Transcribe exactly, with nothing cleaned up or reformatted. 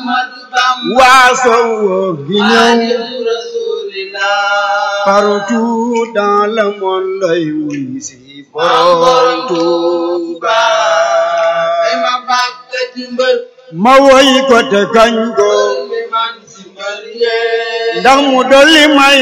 waaso gi ñëw partout dans le monde ay wuy si borom Tuuba ma woy ko te kañ ko ndax mu dolli may